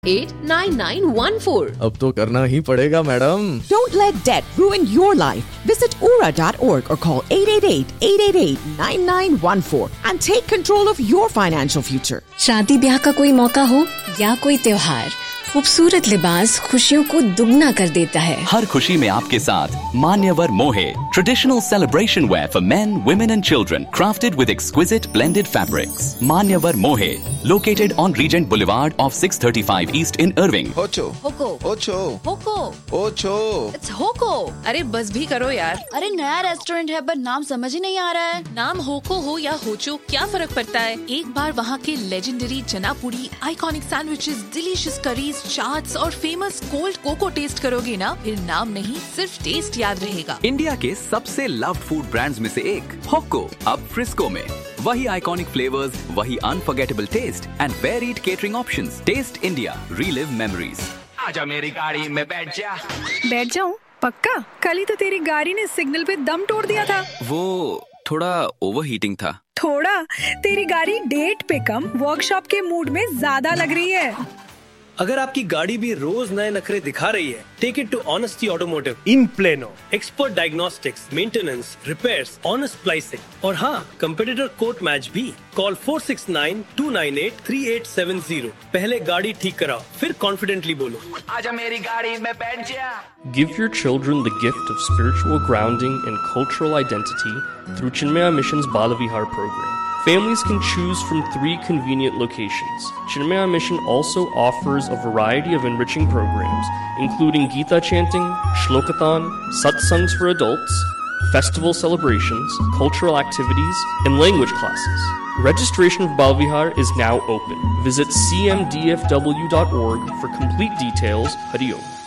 89914। अब तो करना ही पड़ेगा madam. Don't let debt ruin your life. Visit ura.org or call 888-888-9914 and take control of your financial future. शादी ब्याह का कोई मौका हो या कोई त्योहार, खूबसूरत लिबास खुशियों को दुगना कर देता है। हर खुशी में आपके साथ मान्यवर मोहे, traditional celebration where for main, women and children, crafted with exquisite blended fabrics. मान्यवर मोहे, located on Regent Boulevard of 635 East in Irving. Hocho. Hoko. Ocho. Hoko. Ocho. It's Hoko. अरे बस भी करो यार। अरे नया रेस्टोरेंट है पर नाम समझ ही नहीं आ रहा है। नाम होको हो या होचो क्या फर्क पड़ता है? एक बार वहाँ के लेजेंडरी चना पूड़ी, iconic sandwiches, delicious curries, chaats और फेमस कोल्ड कोको टेस्ट करोगे ना, फिर नाम नहीं सिर्फ टेस्ट याद रहेगा। इंडिया के सबसे लव्ड फूड ब्रांड्स में से एक होको अब फ्रिस्को में। वही आइकॉनिक फ्लेवर्स, वही unforgettable test and varied catering options. Test India, relive memories. आजा मेरी गाड़ी में बैठ जा। बैठ जाऊं? पक्का? कल ही तो तेरी गाड़ी ने सिग्नल पे दम तोड़ दिया था। वो थोड़ा ओवरहीटिंग था। थोड़ा? तेरी गाड़ी डेट पे कम वर्कशॉप के मूड में ज्यादा लग रही है। अगर आपकी गाड़ी भी रोज नए नखरे दिखा रही है, take it to honesty automotive in plano. Expert diagnostics, maintenance, repairs, honest pricing और हाँ, कंपेटिटर कोट मैच भी। कॉल 469-298-3870। पहले गाड़ी ठीक कराओ, फिर कॉन्फिडेंटली बोलो, आजा मेरी गाड़ी में बैठ जा। Give your children the gift of spiritual grounding and cultural identity through Chinmaya Mission's Balavihar program. Families can choose from 3 convenient locations. Chinmaya Mission also offers a variety of enriching programs, including Gita chanting, Shlokathon, satsangs for adults, festival celebrations, cultural activities, and language classes. Registration for Balavihar is now open. Visit cmdfw.org for complete details. Hari Om.